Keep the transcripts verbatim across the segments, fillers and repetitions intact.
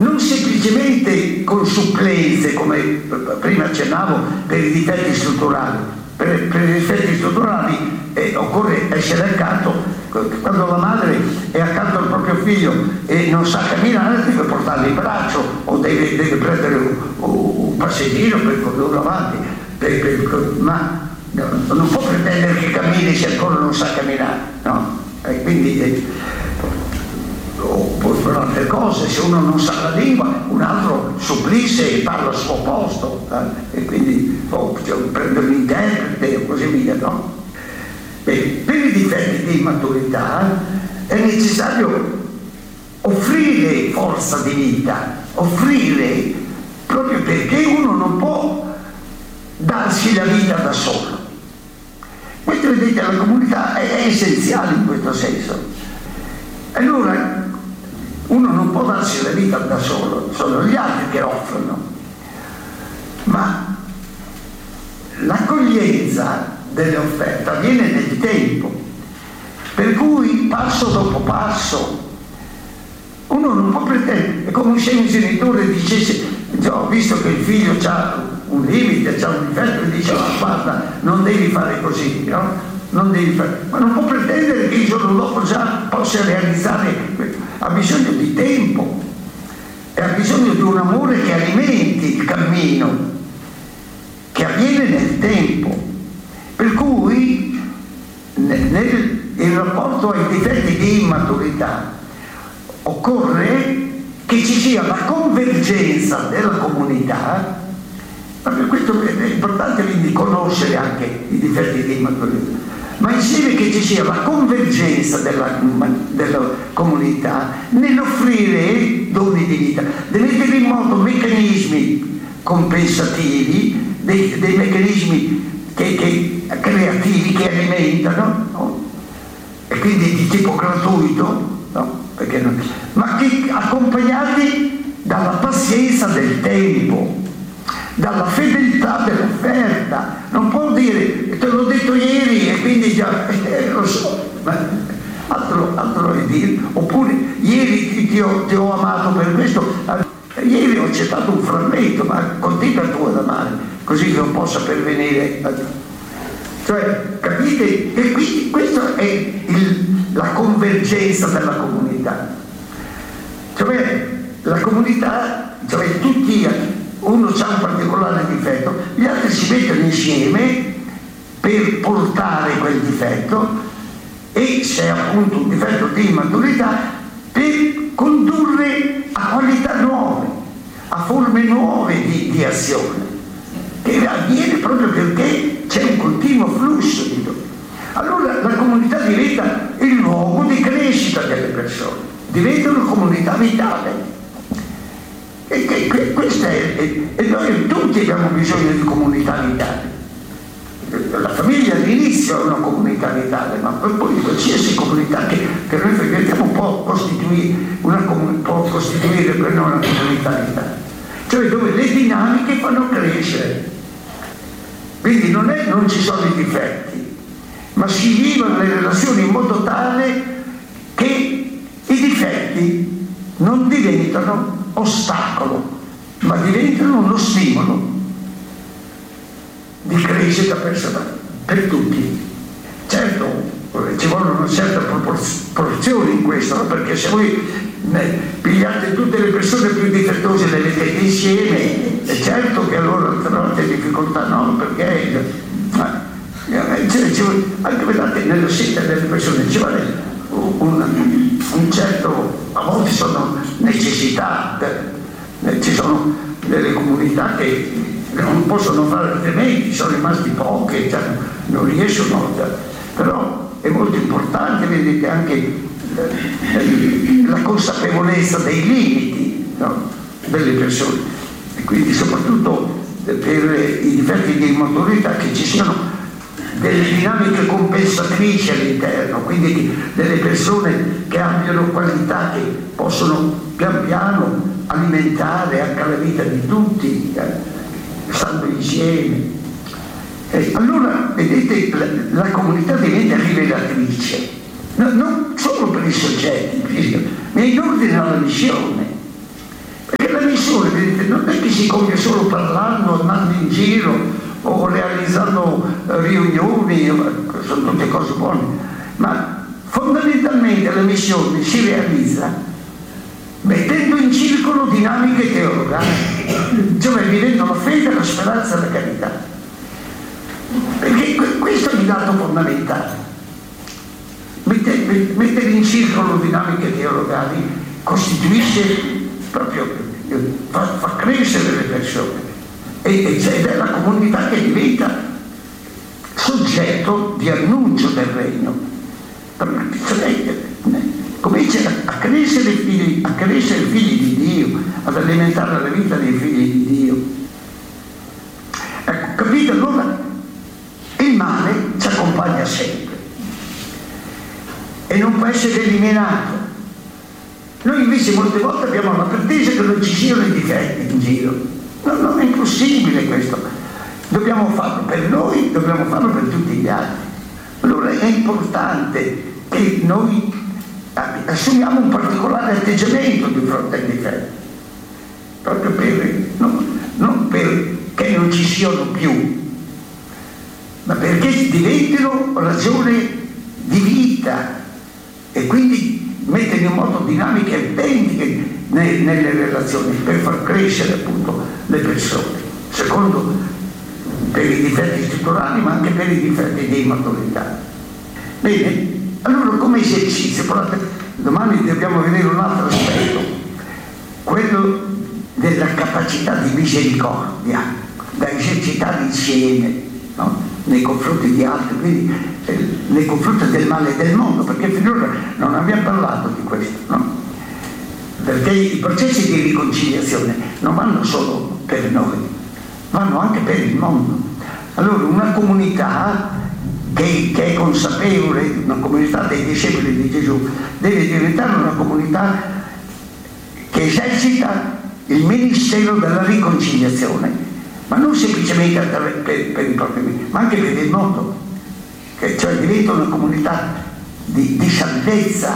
non semplicemente con supplenze, come prima accennavo, per i difetti strutturali. Per, per i difetti strutturali eh, occorre essere accanto. Quando la madre è accanto al proprio figlio e non sa camminare, deve portarlo in braccio o deve, deve prendere un, un passeggino per condurlo avanti, per, per, ma non può pretendere che cammini se ancora non sa camminare, no? E quindi eh, o per altre cose, se uno non sa la lingua, un altro supplisse e parla al suo posto, eh? E quindi oh, cioè, prende un interprete e così via, no? E per i difetti di immaturità è necessario offrire forza di vita, offrire, proprio perché uno non può darsi la vita da solo. Questo, vedete, la comunità è, è essenziale in questo senso. Allora uno non può darsi la vita da solo, sono gli altri che offrono, ma l'accoglienza dell'offerta avviene nel tempo, per cui passo dopo passo uno non può pretendere. È come se un genitore dicesse: ho visto che il figlio ha un limite, ha un difetto, e dice: oh, guarda, non devi fare così, no? Non devi fare, ma non può pretendere che il giorno dopo già possa realizzare questo. Ha bisogno di tempo e ha bisogno di un amore che alimenti il cammino, che avviene nel tempo. Per cui nel, nel il rapporto ai difetti di immaturità occorre che ci sia la convergenza della comunità. Ma per questo è importante quindi conoscere anche i difetti di immaturità, ma insieme che ci sia la convergenza della, della comunità nell'offrire doni di vita, di mettere in moto meccanismi compensativi, dei, dei meccanismi che, che, creativi che alimentano, no? E quindi di tipo gratuito, no? Perché non, ma che accompagnati dalla pazienza del tempo, dalla fedeltà dell'offerta. Non può dire: te l'ho detto ieri e quindi già eh, lo so, ma altro, altro è dire. Oppure: ieri ti, ti, ho, ti ho amato per questo, ieri ho accettato un frammento, ma continua tu ad amare, così che non possa pervenire a... Cioè, capite? E quindi questa è il, la convergenza della comunità. Cioè, la comunità, cioè tutti, uno ha un particolare difetto, gli altri si mettono insieme per portare quel difetto, e se è appunto un difetto di immaturità, per condurre a qualità nuove, a forme nuove di, di azione, che avviene proprio perché c'è un continuo flusso di dono. Allora la comunità diventa il luogo di crescita delle persone, diventa una comunità vitale. E, e, questa è, e, e noi tutti abbiamo bisogno di comunità vitali. La famiglia all'inizio è una comunità vitale, ma poi qualsiasi comunità che, che noi frequentiamo può costituire, una, può costituire per noi una comunità vitale, cioè dove le dinamiche fanno crescere. Quindi non è non ci sono i difetti, ma si vivono le relazioni in modo tale che i difetti non diventano ostacolo, ma diventano uno stimolo di crescita personale per tutti. Certo, ci vogliono una certa proporzione in questo, no? Perché se voi pigliate tutte le persone più difettose e le mettete insieme, è certo che allora trovate difficoltà, no? Perché cioè, ci vuole, anche vedete nella scelta delle persone ci vuole un, un certo, a volte sono necessità, ci sono delle comunità che non possono fare altrimenti, sono rimasti poche, cioè non riescono, però è molto importante, vedete, anche la consapevolezza dei limiti, no? Delle persone, e quindi soprattutto per i difetti di immaturità che ci siano delle dinamiche compensatrici all'interno, quindi delle persone che abbiano qualità che possono pian piano alimentare anche la vita di tutti, eh? Stando insieme. E allora vedete, la, la comunità diventa rivelatrice, no, non solo per i soggetti, ma in ordine alla missione, perché sole, vedete, non è che si compie solo parlando, andando in giro o realizzando riunioni, sono tutte cose buone, ma fondamentalmente la missione si realizza mettendo in circolo dinamiche teologali, cioè vivendo la fede, la speranza e la carità. Perché questo è il dato fondamentale. Mettere, mettere in circolo dinamiche teologali costituisce proprio, fa, fa crescere le persone ed è la comunità che diventa soggetto di annuncio del regno. Comincia a crescere figli, a crescere figli di Dio, ad alimentare la vita dei figli di Dio. Ecco, capite? Allora il male ci accompagna sempre e non può essere eliminato. Noi invece molte volte abbiamo la pretesa che non ci siano i difetti in giro. No, non è possibile questo. Dobbiamo farlo per noi, dobbiamo farlo per tutti gli altri. Allora è importante che noi assumiamo un particolare atteggiamento di fronte ai difetti, proprio per, non, non perché non ci siano più, ma perché diventino ragione di vita e quindi mettere in moto dinamiche autentiche nelle, nelle relazioni per far crescere appunto le persone, secondo per i difetti strutturali ma anche per i difetti di immaturità. Bene, allora come esercizio, domani dobbiamo vedere un altro aspetto, quello della capacità di misericordia da esercitare insieme, no? Nei confronti di altri, quindi eh, nei confronti del male del mondo, perché finora non abbiamo parlato di questo, no? Perché i processi di riconciliazione non vanno solo per noi, vanno anche per il mondo. Allora una comunità che, che è consapevole, una comunità dei discepoli di Gesù, deve diventare una comunità che esercita il ministero della riconciliazione, ma non semplicemente per, per i propri membri, ma anche per il mondo, che cioè diventa una comunità di, di salvezza,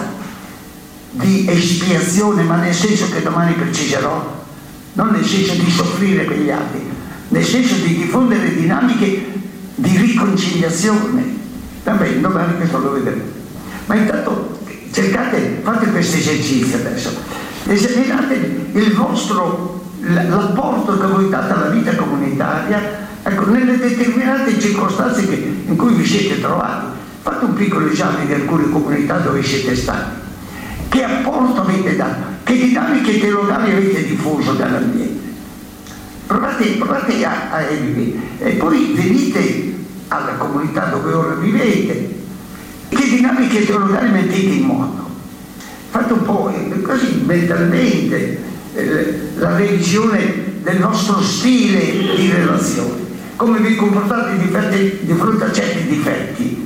di espiazione, ma nel senso che domani preciserò, non nel senso di soffrire per gli altri, nel senso di diffondere dinamiche di riconciliazione. Va bene, domani questo lo vedremo. Ma intanto cercate, fate questo esercizio adesso, esaminate il vostro l'apporto che voi date alla vita comunitaria, ecco, nelle determinate circostanze che, in cui vi siete trovati. Fate un piccolo esame di alcune comunità dove siete stati. Che apporto avete dato? Che dinamiche teologali avete diffuso dall'ambiente? Provate, provate a, a vivere e poi venite alla comunità dove ora vivete. Che dinamiche teologali mettete in moto? Fate un po' così mentalmente la revisione del vostro stile di relazione, come vi comportate di, fronte, di fronte a certi difetti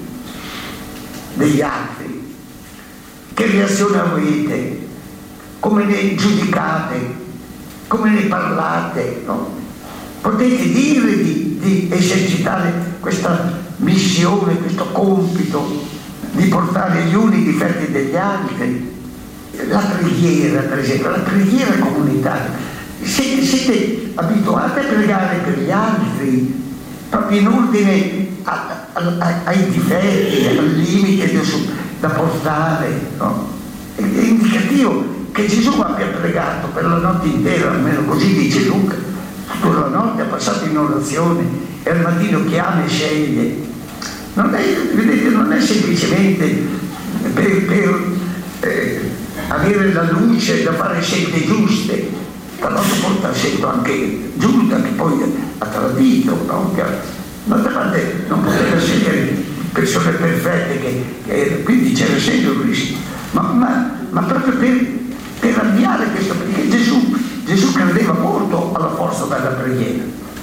degli altri, che reazione avete, come ne giudicate, come ne parlate, no? Potete dire di, di esercitare questa missione, questo compito di portare gli uni i difetti degli altri. La preghiera, per esempio, la preghiera comunitaria. Siete, siete abituati a pregare per gli altri, proprio in ordine a, a, a, ai difetti, al limite da portare, no? È indicativo che Gesù abbia pregato per la notte intera, almeno così dice Luca, tutta la notte ha passato in orazione e al mattino chiama e sceglie. Non è, vedete, non è semplicemente per, per eh, avere la luce da fare scelte giuste, però porta scelto anche Giuda che poi ha tradito, no? D'altra parte non poteva scegliere persone perfette, che, che, quindi c'era sempre un rischio, ma, ma, ma proprio per, per avviare questo, perché Gesù, Gesù credeva molto alla forza della preghiera,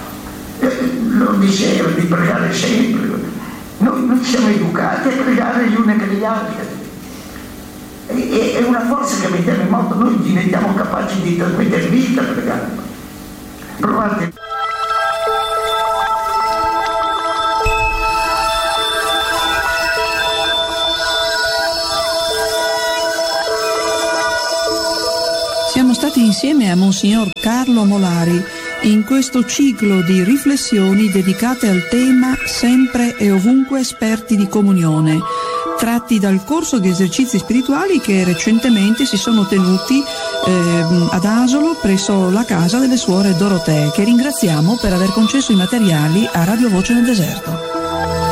lo diceva di pregare sempre. Noi non siamo educati a pregare gli uni per gli altri. È una forza che mettiamo in moto, noi diventiamo capaci di trasmettere vita pregando. Provate. Siamo stati insieme a Monsignor Carlo Molari in questo ciclo di riflessioni dedicate al tema Sempre e ovunque esperti di comunione, tratti dal corso di esercizi spirituali che recentemente si sono tenuti eh, ad Asolo presso la casa delle suore Dorotee, che ringraziamo per aver concesso i materiali a Radio Voce nel Deserto.